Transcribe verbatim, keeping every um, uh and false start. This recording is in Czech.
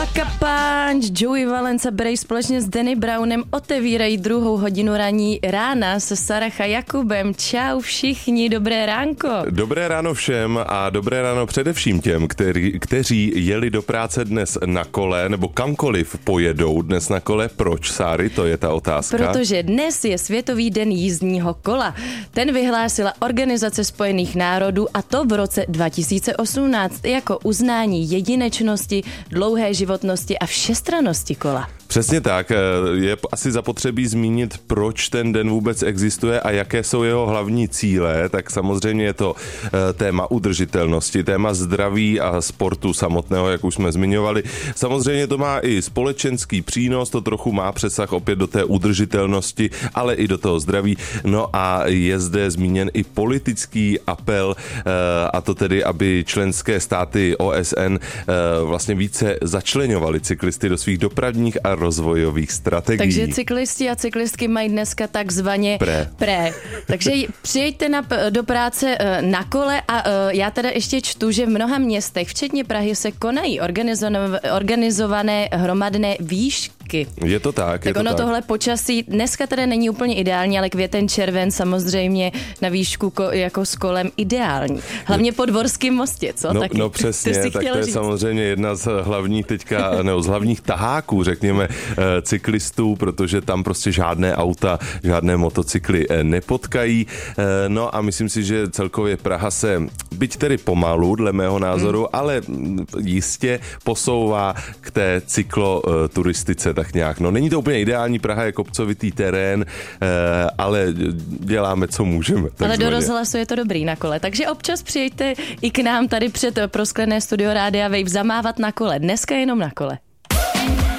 Paka Punch, Joey Valenca Bray společně s Danny Brownem otevírají druhou hodinu raní rána se Saracha Jakubem. Čau všichni, dobré ránko. Dobré ráno všem a dobré ráno především těm, který, kteří jeli do práce dnes na kole, nebo kamkoliv pojedou dnes na kole. Proč, Sáry, to je ta otázka? Protože dnes je Světový den jízdního kola. Ten vyhlásila Organizace spojených národů a to v roce dva tisíce osmnáct jako uznání jedinečnosti, dlouhé životnosti a všestrannosti kola. Přesně tak. Je asi zapotřebí zmínit, proč ten den vůbec existuje a jaké jsou jeho hlavní cíle. Tak samozřejmě je to téma udržitelnosti, téma zdraví a sportu samotného, jak už jsme zmiňovali. Samozřejmě to má i společenský přínos, to trochu má přesah opět do té udržitelnosti, ale i do toho zdraví. No a je zde zmíněn i politický apel, a to tedy, aby členské státy O S N vlastně více začleňovaly cyklisty do svých dopravních a rozvojových strategií. Takže cyklisti a cyklistky mají dneska takzvaně pré. pré. Takže přijeďte na, do práce na kole a já teda ještě čtu, že v mnoha městech, včetně Prahy, se konají organizované hromadné výšky. Je to tak, je tak ono to tak. Tohle počasí dneska teda není úplně ideální, ale květen, červen samozřejmě na výšku ko, jako s kolem ideální. Hlavně po Dvorském mostě, co? No, Taky. no přesně, tak to je říct. Samozřejmě jedna z hlavních teďka, nebo z hlavních taháků, řekněme, cyklistů, protože tam prostě žádné auta, žádné motocykly nepotkají. No a myslím si, že celkově Praha se, byť tedy pomalu, dle mého názoru, hmm. ale jistě posouvá k té cykloturistice tak nějak. No není to úplně ideální, Praha je kopcovitý terén, ale děláme, co můžeme. Ale do rozhlasu je to dobrý na kole, takže občas přijďte i k nám tady před prosklené studio Rádia Wave zamávat na kole. Dneska jenom na kole.